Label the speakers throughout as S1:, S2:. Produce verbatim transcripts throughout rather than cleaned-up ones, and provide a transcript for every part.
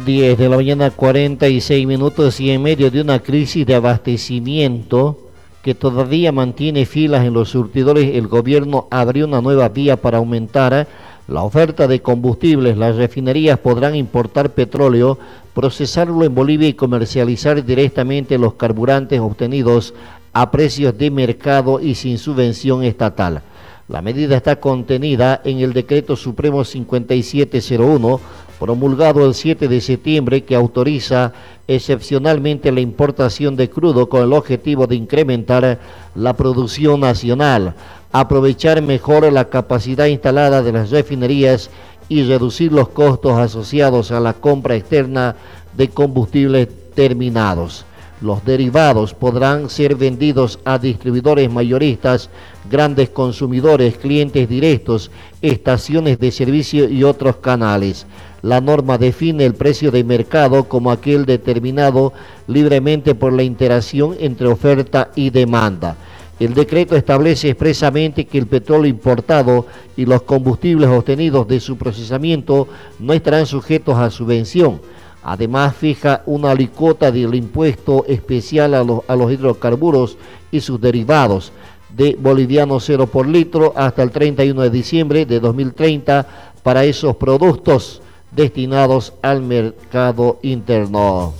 S1: diez de la mañana, cuarenta y seis minutos, y en medio de una crisis de abastecimiento que todavía mantiene filas en los surtidores, el gobierno abrió una nueva vía para aumentar la oferta de combustibles. Las refinerías podrán importar petróleo, procesarlo en Bolivia y comercializar directamente los carburantes obtenidos a precios de mercado y sin subvención estatal. La medida está contenida en el Decreto Supremo cincuenta y siete cero uno, promulgado el siete de septiembre, que autoriza excepcionalmente la importación de crudo con el objetivo de incrementar la producción nacional, aprovechar mejor la capacidad instalada de las refinerías y reducir los costos asociados a la compra externa de combustibles terminados. Los derivados podrán ser vendidos a distribuidores mayoristas, grandes consumidores, clientes directos, estaciones de servicio y otros canales. La norma define el precio de mercado como aquel determinado libremente por la interacción entre oferta y demanda. El decreto establece expresamente que el petróleo importado y los combustibles obtenidos de su procesamiento no estarán sujetos a subvención. Además, fija una alícuota del impuesto especial a los, a los hidrocarburos y sus derivados de boliviano cero por litro hasta el treinta y uno de diciembre de dos mil treinta para esos productos destinados al mercado interno.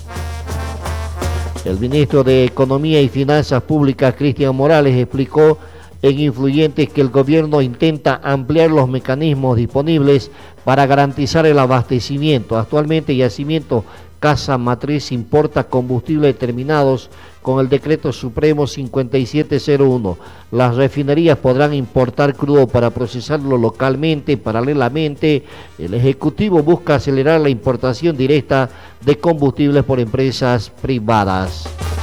S1: El ministro de Economía y Finanzas Públicas, Cristian Morales, explicó en Influyentes que el gobierno intenta ampliar los mecanismos disponibles para garantizar el abastecimiento. Actualmente, Yacimiento Casa Matriz importa combustibles terminados con el Decreto Supremo cincuenta y siete cero uno. Las refinerías podrán importar crudo para procesarlo localmente. Paralelamente, el Ejecutivo busca acelerar la importación directa de combustibles por empresas privadas.